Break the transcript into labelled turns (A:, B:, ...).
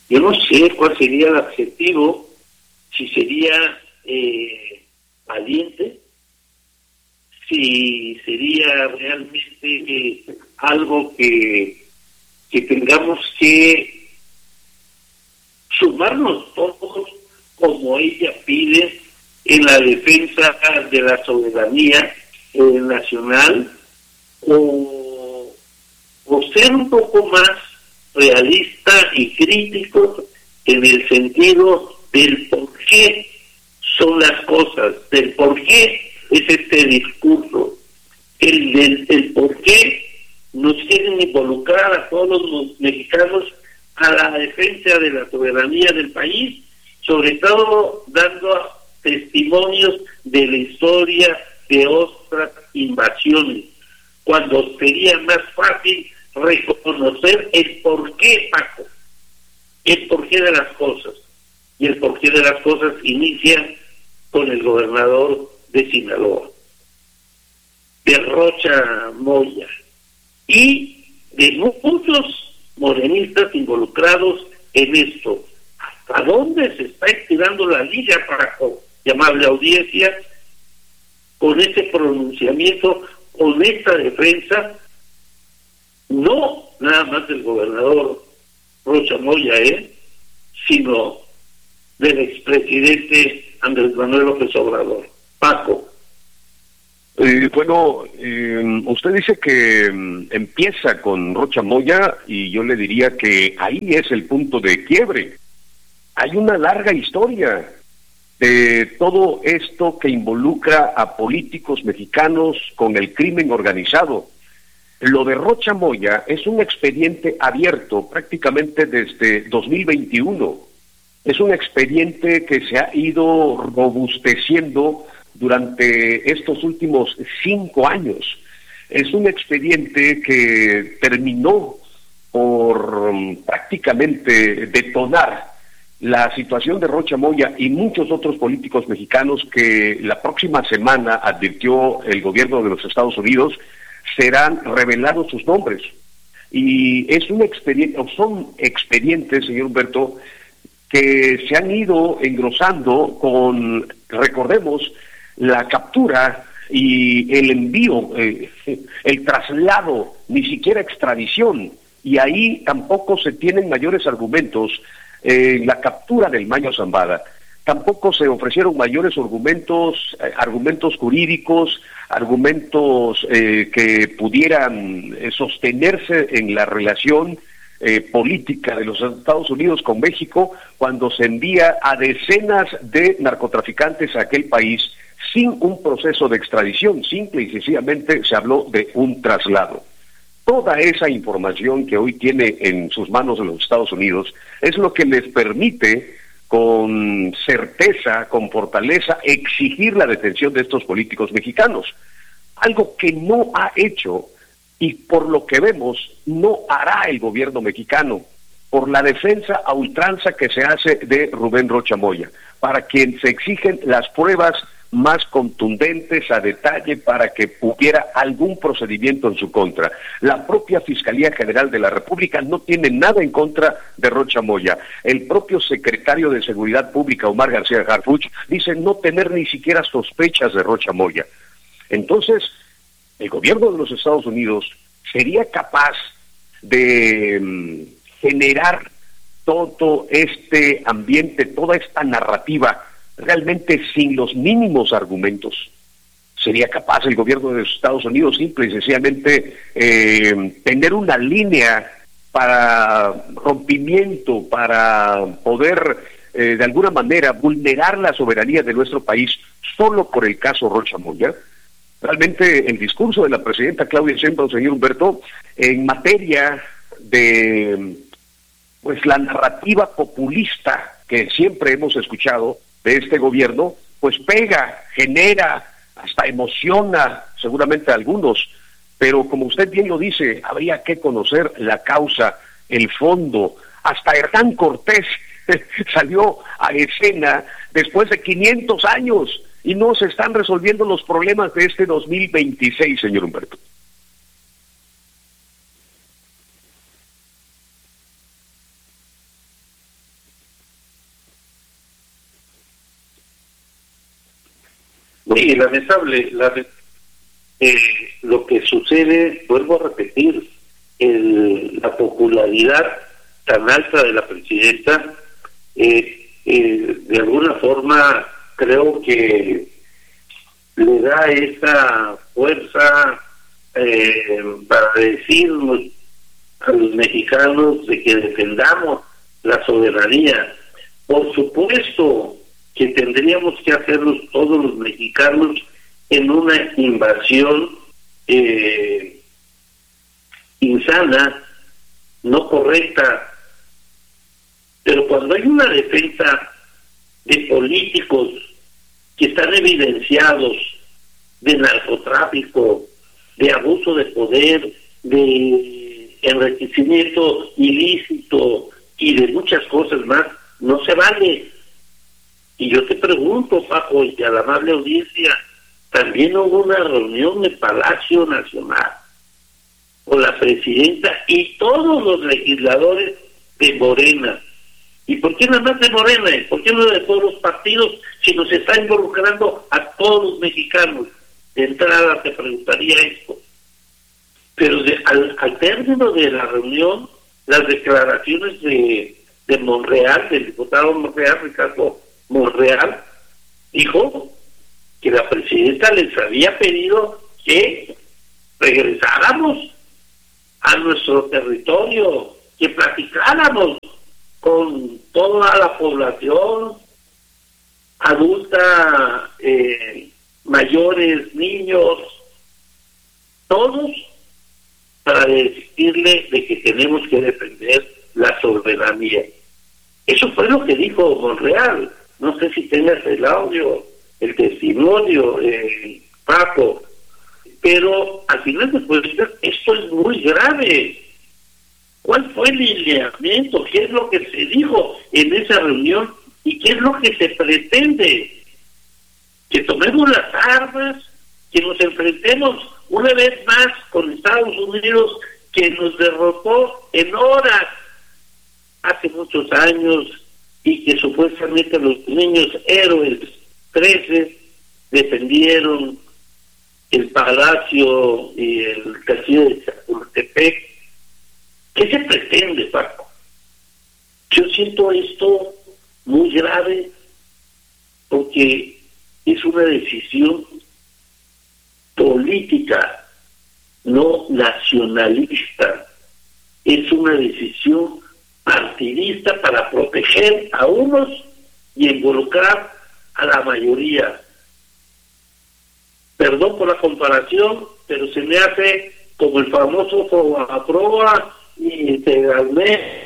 A: Yo no sé cuál sería el adjetivo, si sería valiente, si sería realmente algo que tengamos que sumarnos todos, como ella pide, en la defensa de la soberanía nacional, o ser un poco más realista y crítico en el sentido del por qué son las cosas, del por qué es este discurso, el por qué nos quieren involucrar a todos los mexicanos a la defensa de la soberanía del país, sobre todo dando testimonios de la historia de otras invasiones, cuando sería más fácil reconocer el porqué, Paco, el porqué de las cosas. Y el porqué de las cosas inicia con el gobernador de Sinaloa, de Rocha Moya, y de muchos morenistas involucrados en esto. ¿Hasta dónde se está estirando la liga, para llamarle audiencia, con ese pronunciamiento, con esta defensa, no nada más del gobernador Rocha Moya, sino del expresidente Andrés Manuel López Obrador? Paco.
B: Usted dice que empieza con Rocha Moya, y yo le diría que ahí es el punto de quiebre. Hay una larga historia de todo esto que involucra a políticos mexicanos con el crimen organizado. Lo de Rocha Moya es un expediente abierto prácticamente desde 2021. Es un expediente que se ha ido robusteciendo durante estos últimos 5 años. Es un expediente que terminó por prácticamente detonar la situación de Rocha Moya y muchos otros políticos mexicanos que la próxima semana, advirtió el gobierno de los Estados Unidos, serán revelados sus nombres. Y es un expediente, son expedientes, señor Humberto, que se han ido engrosando con, recordemos, la captura y el envío, el traslado, ni siquiera extradición, y ahí tampoco se tienen mayores argumentos. La captura del Mayo Zambada, tampoco se ofrecieron mayores argumentos jurídicos, argumentos que pudieran sostenerse en la relación política de los Estados Unidos con México, cuando se envía a decenas de narcotraficantes a aquel país sin un proceso de extradición. Simple y sencillamente se habló de un traslado. Toda esa información que hoy tiene en sus manos de los Estados Unidos es lo que les permite con certeza, con fortaleza, exigir la detención de estos políticos mexicanos. Algo que no ha hecho, y por lo que vemos, no hará el gobierno mexicano, por la defensa a ultranza que se hace de Rubén Rocha Moya, para quien se exigen las pruebas más contundentes a detalle para que hubiera algún procedimiento en su contra. La propia Fiscalía General de la República no tiene nada en contra de Rocha Moya. El propio secretario de Seguridad Pública, Omar García Harfuch, dice no tener ni siquiera sospechas de Rocha Moya. Entonces, el gobierno de los Estados Unidos sería capaz de generar todo este ambiente, toda esta narrativa, realmente sin los mínimos argumentos. Sería capaz el gobierno de los Estados Unidos simple y sencillamente tener una línea para rompimiento, para poder de alguna manera vulnerar la soberanía de nuestro país solo por el caso Rocha Moya. Realmente el discurso de la presidenta Claudia Sheinbaum, señor Humberto, en materia de la narrativa populista que siempre hemos escuchado de este gobierno, pues pega, genera, hasta emociona seguramente a algunos, pero como usted bien lo dice, habría que conocer la causa, el fondo. Hasta Hernán Cortés salió a escena después de 500 años y no se están resolviendo los problemas de este 2026, señor Humberto.
A: Sí, lamentable. Lo que sucede, vuelvo a repetir, la popularidad tan alta de la presidenta, de alguna forma creo que le da esa fuerza para decirnos a los mexicanos de que defendamos la soberanía. Por supuesto que tendríamos que hacerlo todos los mexicanos en una invasión insana, no correcta, pero cuando hay una defensa de políticos que están evidenciados de narcotráfico, de abuso de poder, de enriquecimiento ilícito y de muchas cosas más, no se vale. Y yo te pregunto, Paco, y a la amable audiencia, también hubo una reunión en Palacio Nacional con la presidenta y todos los legisladores de Morena. ¿Y por qué nada más de Morena? ¿Por qué no de todos los partidos si nos está involucrando a todos los mexicanos? De entrada te preguntaría esto. Pero al término de la reunión, las declaraciones de Monreal, del diputado Monreal, Ricardo Monreal, dijo que la presidenta les había pedido que regresáramos a nuestro territorio, que platicáramos con toda la población adulta, mayores, niños, todos, para decirle de que tenemos que defender la soberanía. Eso fue lo que dijo Monreal. No sé si tengas el audio, el testimonio, Paco, pero al final de cuentas esto es muy grave. ¿Cuál fue el lineamiento? ¿Qué es lo que se dijo en esa reunión? ¿Y qué es lo que se pretende? Que tomemos las armas, que nos enfrentemos una vez más con Estados Unidos, que nos derrotó en horas hace muchos años, y que supuestamente los niños héroes 13 defendieron el palacio y el castillo de Chapultepec. ¿Qué se pretende, Paco? Yo siento esto muy grave porque es una decisión política, no nacionalista. Es una decisión partidista para proteger a unos y involucrar a la mayoría. Perdón por la comparación, pero se me hace como el famoso Fobaproa y Integralmente